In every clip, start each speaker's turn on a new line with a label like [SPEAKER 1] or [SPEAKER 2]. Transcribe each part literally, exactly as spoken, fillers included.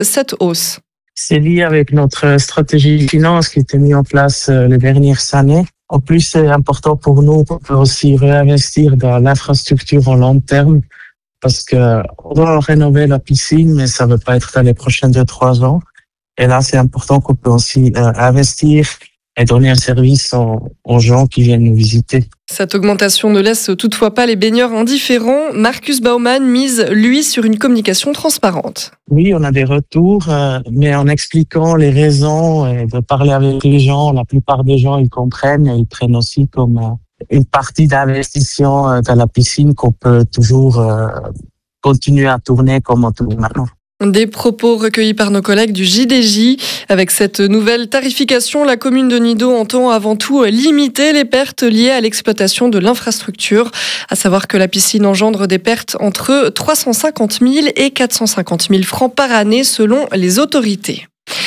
[SPEAKER 1] cette hausse?
[SPEAKER 2] C'est lié avec notre stratégie de finance qui a été mise en place les dernières années. En plus, c'est important pour nous pour aussi réinvestir dans l'infrastructure en long terme parce que on doit rénover la piscine, mais ça ne va pas être dans les prochains deux, trois ans. Et là, c'est important qu'on peut aussi euh, investir et donner un service aux, aux gens qui viennent nous visiter.
[SPEAKER 1] Cette augmentation ne laisse toutefois pas les baigneurs indifférents. Marcus Baumann mise, lui, sur une communication transparente.
[SPEAKER 2] Oui, on a des retours, euh, mais en expliquant les raisons et de parler avec les gens, la plupart des gens, ils comprennent et ils prennent aussi comme euh, une partie d'investissement euh, dans la piscine qu'on peut toujours euh, continuer à tourner comme on tourne maintenant.
[SPEAKER 1] Des propos recueillis par nos collègues du J D J. Avec cette nouvelle tarification, la commune de Nido entend avant tout limiter les pertes liées à l'exploitation de l'infrastructure. À savoir que la piscine engendre des pertes entre trois cent cinquante mille et quatre cent cinquante mille francs par année selon les autorités.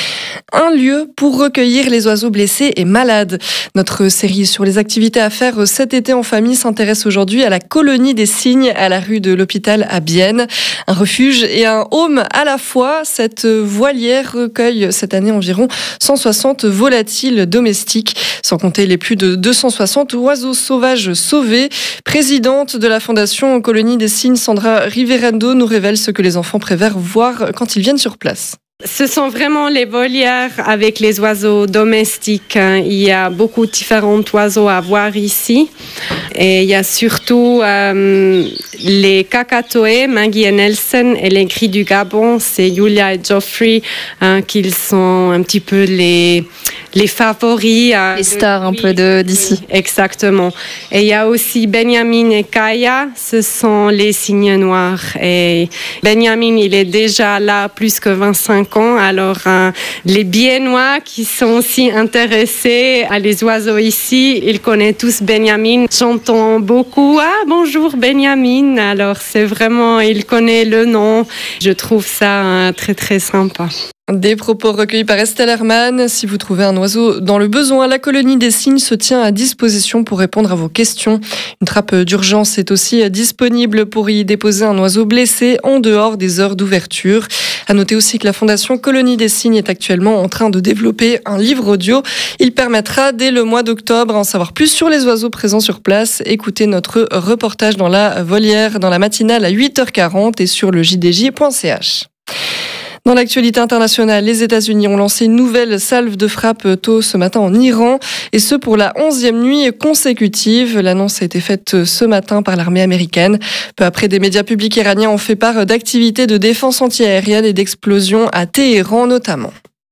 [SPEAKER 1] Un lieu pour recueillir les oiseaux blessés et malades. Notre série sur les activités à faire cet été en famille s'intéresse aujourd'hui à la colonie des cygnes à la rue de l'Hôpital à Bienne. Un refuge et un home à la fois. Cette voilière recueille cette année environ cent soixante volatiles domestiques, sans compter les plus de deux cent soixante oiseaux sauvages sauvés. Présidente de la Fondation Colonie des Cygnes, Sandra Riverendo nous révèle ce que les enfants préfèrent voir quand ils viennent sur place.
[SPEAKER 3] Ce sont vraiment les volières avec les oiseaux domestiques. Il y a beaucoup de différents oiseaux à voir ici. Et il y a surtout euh, les cacatoès, Maggie et Nelson, et les gris du Gabon, c'est Julia et Geoffrey, hein, qui sont un petit peu les, les favoris.
[SPEAKER 4] Euh, les stars de, un oui, peu de, d'ici.
[SPEAKER 3] Exactement. Et il y a aussi Benjamin et Kaya, ce sont les cygnes noirs. Et Benjamin, il est déjà là plus que vingt-cinq ans. Alors, euh, les Biennois qui sont aussi intéressés à les oiseaux ici, ils connaissent tous Benjamin. J'entends beaucoup « Ah, bonjour Benjamin !» Alors, c'est vraiment, il connaît le nom. Je trouve ça euh, très, très sympa.
[SPEAKER 1] Des propos recueillis par Estelle Hermann. Si vous trouvez un oiseau dans le besoin, la colonie des cygnes se tient à disposition pour répondre à vos questions. Une trappe d'urgence est aussi disponible pour y déposer un oiseau blessé en dehors des heures d'ouverture. À noter aussi que la Fondation Colonie des Cygnes est actuellement en train de développer un livre audio. Il permettra dès le mois d'octobre d'en savoir plus sur les oiseaux présents sur place. Écoutez notre reportage dans la volière dans la matinale à huit heures quarante et sur le j d j point c h. Dans l'actualité internationale, les États-Unis ont lancé une nouvelle salve de frappe tôt ce matin en Iran, et ce pour la onzième nuit consécutive. L'annonce a été faite ce matin par l'armée américaine. Peu après, des médias publics iraniens ont fait part d'activités de défense antiaérienne et d'explosions à Téhéran notamment.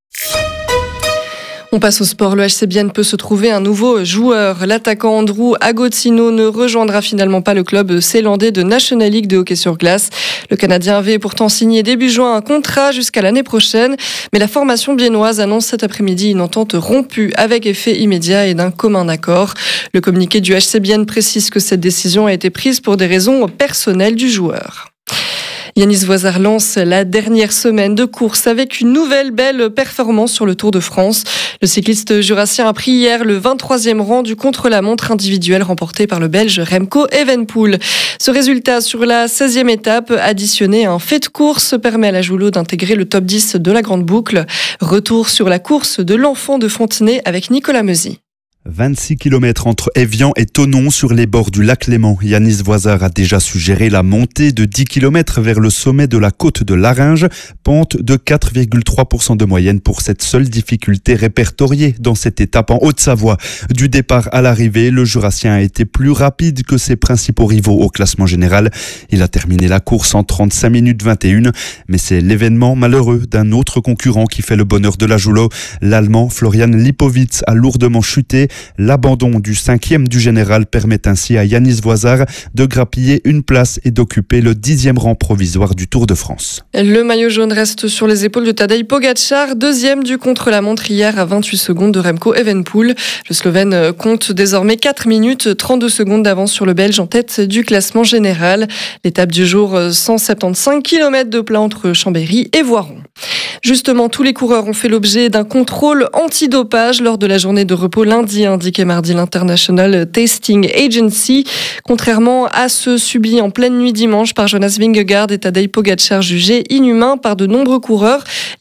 [SPEAKER 1] On passe au sport. Le H C Bienne peut se trouver un nouveau joueur. L'attaquant Andrew Agostino ne rejoindra finalement pas le club zélandais de National League de hockey sur glace. Le Canadien avait pourtant signé début juin un contrat jusqu'à l'année prochaine. Mais la formation biennoise annonce cet après-midi une entente rompue avec effet immédiat et d'un commun accord. Le communiqué du H C Bienne précise que cette décision a été prise pour des raisons personnelles du joueur. Yanis Voisard lance la dernière semaine de course avec une nouvelle belle performance sur le Tour de France. Le cycliste jurassien a pris hier le vingt-troisième rang du contre-la-montre individuel remporté par le Belge Remco Evenepoel. Ce résultat sur la seizième étape, additionné à un fait de course, permet à la Joulot d'intégrer le top dix de la Grande Boucle. Retour sur la course de l'Enfant de Fontenay avec Nicolas Meuzy.
[SPEAKER 5] vingt-six kilomètres entre Évian et Thonon sur les bords du lac Léman. Yanis Voisard a déjà suggéré la montée de dix kilomètres vers le sommet de la côte de Laringe, pente de quatre virgule trois pour cent de moyenne pour cette seule difficulté répertoriée dans cette étape en Haute-Savoie. Du départ à l'arrivée, le Jurassien a été plus rapide que ses principaux rivaux au classement général. Il a terminé la course en trente-cinq minutes vingt et une, mais c'est l'événement malheureux d'un autre concurrent qui fait le bonheur de la Joulot. L'Allemand Florian Lipowitz a lourdement chuté. L'abandon du cinquième du général permet ainsi à Yanis Voisard de grappiller une place et d'occuper le dixième rang provisoire du Tour de France.
[SPEAKER 1] Le maillot jaune reste sur les épaules de Tadej Pogačar, deuxième du contre-la-montre hier à vingt-huit secondes de Remco Evenepoel. Le Slovène compte désormais quatre minutes trente-deux secondes d'avance sur le Belge en tête du classement général. L'étape du jour, cent soixante-quinze kilomètres de plat entre Chambéry et Voiron. Justement, tous les coureurs ont fait l'objet d'un contrôle antidopage lors de la journée de repos lundi, indiqué mardi l'International Testing Agency. Contrairement à ceux subis en pleine nuit dimanche par Jonas Vingegaard et Tadej Pogačar jugés inhumains par de nombreux coureurs.